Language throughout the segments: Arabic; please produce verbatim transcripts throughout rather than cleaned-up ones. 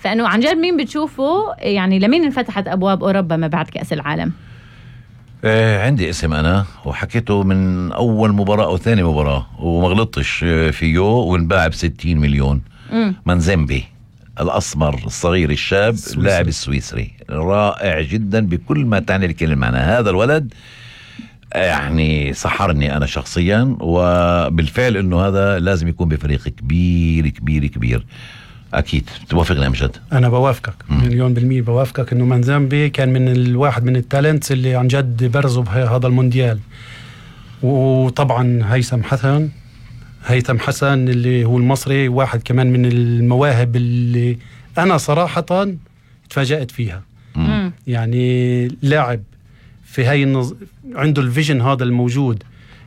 فانه عن جد مين بتشوفوا يعني لمين انفتحت ابواب اوروبا ما بعد كأس العالم؟ آه عندي اسم أنا وحكيته من أول مباراة أو ثاني مباراة وما غلطتش فيه وانباع بستين مليون. مم. منزمبي الأسمر الصغير الشاب اللاعب السويسري رائع جدا بكل ما تعني الكلمة معنى. هذا الولد يعني سحرني أنا شخصيا، وبالفعل أنه هذا لازم يكون بفريق كبير كبير كبير. أكيد توافقني أمجد؟ أنا بوافقك مليون بالمية، بوافقك إنه منزمبي كان من الواحد من التالنتس اللي عن جد برزوا بهذا المونديال. وطبعا هيثم حسن هيثم حسن اللي هو المصري، واحد كمان من المواهب اللي أنا صراحة تفاجأت فيها. مم. يعني لاعب في هاي النظ... عنده الفيجن هذا الموجود،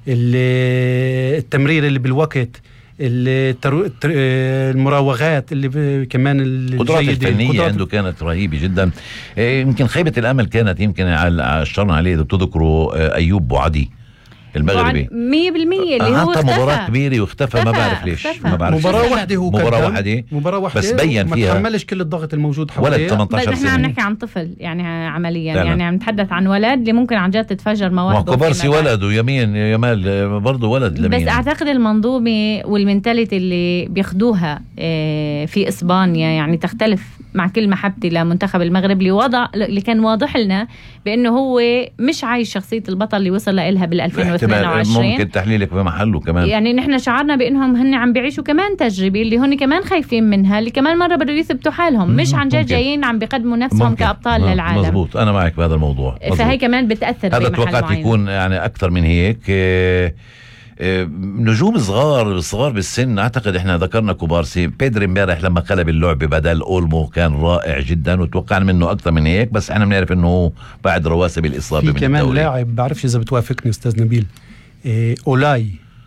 اللي التمرير اللي بالوقت، الترو... التر... المراوغات اللي ب... كمان القدرات الفنية عنده كانت رهيبة جدا. يمكن خيبة الأمل كانت يمكن عشرنا عليه إذا بتذكروا أيوب بوعدي المغربي مية بالمية اللي هو اختفى مباراة كبيرة واختفى اختفى. ما بعرف ليش ما بعرف مباراة واحدة هو مباراة واحدة مباراة واحدة بس بين فيها ما تحملش كل الضغط الموجود حواليه. ولد ثمانية عشر سنة. بس احنا عم نحكي عن طفل يعني عمليا لا يعني لا. عم نتحدث عن ولد اللي ممكن عن جد تتفجر مواهبه. كوبارسي ولد ويمين يمال برضه ولد لمين. بس اعتقد المنظومة والمنتاليتي اللي بياخدوها في اسبانيا يعني تختلف مع كل محبتي لمنتخب المغرب اللي وضع اللي كان واضح لنا بانه هو مش عايش شخصية البطل اللي وصل لها بال ألفين واثنين وعشرين. ممكن تحليلك بمحله كمان. يعني نحن شعرنا بانهم هن عم بيعيشوا كمان تجربة اللي هن كمان خايفين منها، اللي كمان مرة بدوا يثبتوا حالهم، مش عن جد جايين عم بيقدموا نفسهم كأبطال آه. للعالم. مزبوط، انا معك بهذا الموضوع. مزبوط. فهي كمان بتأثر. هذا توقعت يكون يعني اكثر من هيك. اه نجوم صغار صغار بالسن. اعتقد احنا ذكرنا كوبارسي، بيدري امبارح لما قلب اللعبه بدل اولمو كان رائع جدا وتوقعنا منه اكثر من هيك، بس احنا بنعرف انه بعد رواسب الاصابه من الدوري. في كمان لاعب بعرفش اذا بتوافقني استاذ نبيل، إيه اولاي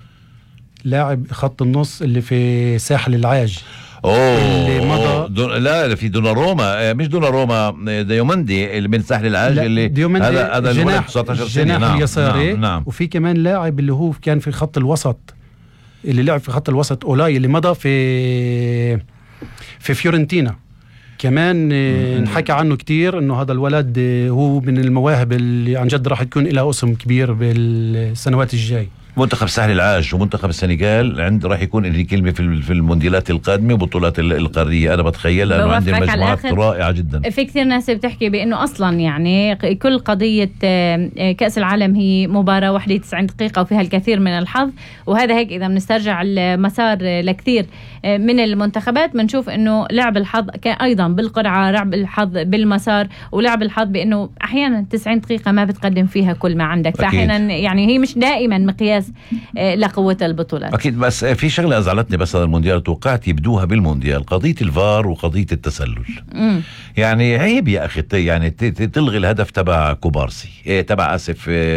لاعب خط النص اللي في ساحل العاج. اوه دون... لا في دوناروما مش دوناروما ديومندي اللي من ساحل العاج اللي هذا هذا الجناح تسعة عشر سنة. نعم اليساري. نعم. نعم. وفي كمان لاعب اللي هو كان في خط الوسط اللي لعب في خط الوسط اولاي اللي مضى في في فيورنتينا كمان. نحكى عنه كتير انه هذا الولد هو من المواهب اللي عن جد راح تكون لها اسم كبير بالسنوات الجاي. منتخب ساحل العاج ومنتخب السنغال عند راح يكون لي كلمه في في المونديالات القادمه وبطولات القاريه. انا بتخيل لانه عندي مجموعات رائعه جدا. في كثير ناس بتحكي بانه اصلا يعني كل قضيه كاس العالم هي مباراه واحده تسعين دقيقه وفيها الكثير من الحظ، وهذا هيك اذا بنسترجع المسار لكثير من المنتخبات بنشوف انه لعب الحظ كان ايضا بالقرعه، لعب الحظ بالمسار، ولعب الحظ بانه احيانا تسعين دقيقه ما بتقدم فيها كل ما عندك. فاحيانا يعني هي مش دائما مقياس لقوة البطولات. أكيد. بس في شغلة أزعلتني بس هذا المونديال توقعت يبدوها بالمونديال، قضية الفار وقضية التسلل. مم. يعني عيب يا أخي يعني تلغي الهدف تبع كوبارسي إيه تبع أسف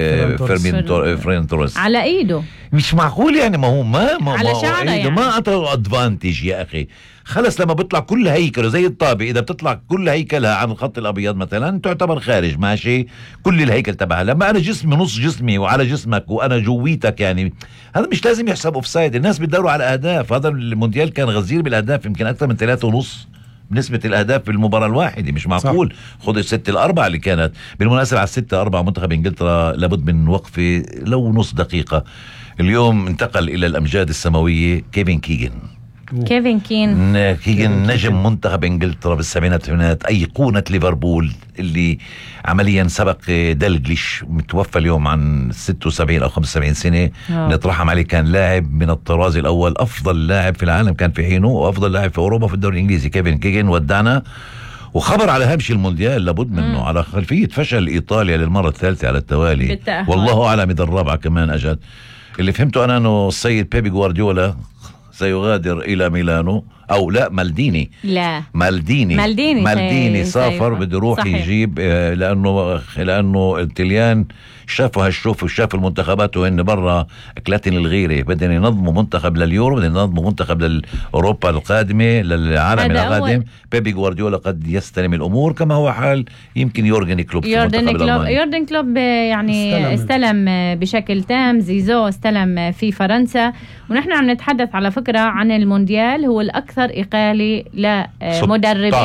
فيرمين توريس على إيده. مش معقول يعني ما هو ما ما على شعره يعني. ما أعطوا أدفانتج يا أخي. خلص لما بيطلع كل هيكله زي الطابة، إذا بتطلع كل هيكلها عن الخط الأبيض مثلا تعتبر خارج ماشي كل الهيكل تبعها. لما أنا جسمي نص جسمي وعلى جسمك وأنا جويتك يعني هذا مش لازم يحسب أوفسايد. الناس بيدوروا على أهداف. هذا المونديال كان غزير بالأهداف، يمكن أكثر من ثلاثة ونص بنسبة الأهداف في المباراة الواحدة. مش معقول. خذ الستة الأربعة اللي كانت بالمناسبة على الستة أربعة منتخب إنجلترا لابد من وقفة لو نص دقيقة. اليوم انتقل إلى الأمجاد السماوية كيفن كيغن. كيفن كين كيغن نجم منتخب انجلترا بالسبعينات والثمانينات، ايقونة ليفربول اللي عمليا سبق دلجليش متوفى اليوم عن ستة وسبعين او خمسة وسبعين سنة. أوه. نترحم عليه. كان لاعب من الطراز الاول، افضل لاعب في العالم كان في حينه وافضل لاعب في اوروبا في الدوري الانجليزي. كيفن كيغن ودعنا وخبر على هامش المونديال لابد منه. مم. على خلفية فشل ايطاليا للمرة الثالثة على التوالي بالتأهل. والله اعلم اذا الرابعة كمان اجت. اللي فهمته انا انه السيد بيبي غوارديولا سيغادر إلى ميلانو أو لا مالديني لا مالديني مالديني, مالديني سافر بده يروح يجيب آه لأنه لأنه التليان شافوا هالشوف وشافوا المنتخبات وإن برا أكلاتن الغيرة بدنا ينظموا منتخب لليورو، بدنا ينظموا منتخب للأوروبا القادمة للعالم القادم. بيبي غوارديولا قد يستلم الأمور كما هو حال يمكن يورجن كلوب في يورجن كلوب يورجن كلوب يعني استلم. استلم بشكل تام. زيزو استلم في فرنسا. ونحن عم نتحدث على فكرة عن المونديال هو الأكثر إقالة لمدربين